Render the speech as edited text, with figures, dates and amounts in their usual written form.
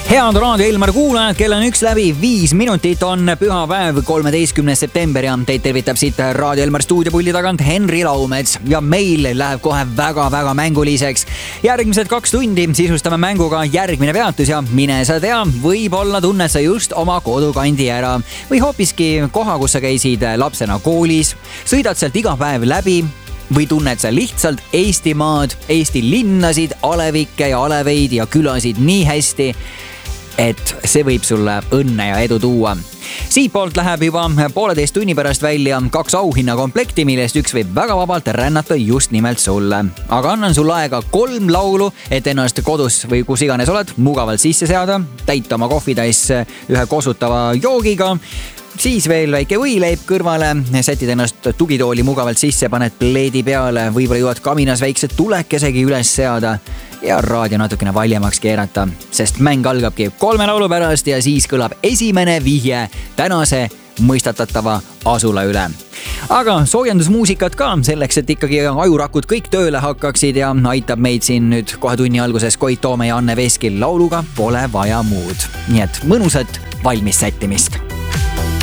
Head Raadio Elmar kuulajad, kell on 1:05 on pühapäev, 13. september ja teid tervitab siit Raadio Elmar stuudiopuldi tagant Henri Laumets ja meil läheb kohe väga-väga mänguliseks. Järgmised 2 tundi sisustame mänguga järgmine peatus ja mine sa tea, võib-olla tunned sa just oma kodukandi ära või hoopiski koha, kus sa käisid lapsena koolis, sõidad sealt iga päev läbi või tunned sa lihtsalt Eestimaad, Eesti linnasid, alevikke ja aleveid ja külasid nii hästi, et see võib sulle õnne ja edu tuua. Siitpoolt läheb juba 1,5 tunni pärast välja 2 auhinnakomplekti, millest üks võib väga vabalt rännata just nimelt sulle. Aga annan sulle aega 3 laulu, et ennast kodus või kus iganes oled mugavalt sisse seada, täita oma kohvitass ühe kosutava joogiga, siis veel väike võileib kõrvale, sätid ennast tugitooli mugavalt sisse, paned pleedi peale, võib-olla jõuad kaminas väikse tulekesegi üles seada ja raadio natukene valjemaks keerata, sest mäng algabki 3 laulu pärast ja siis kõlab esimene vihje tänase mõistatatava asula üle. Aga soojendusmuusikat ka selleks, et ikkagi ajurakud kõik tööle hakkaksid ja aitab meid siin nüüd kohe tunni alguses Koit Toome ja Anne Veskil lauluga Pole vaja muud. Nii et mõnusat valmis sättimist.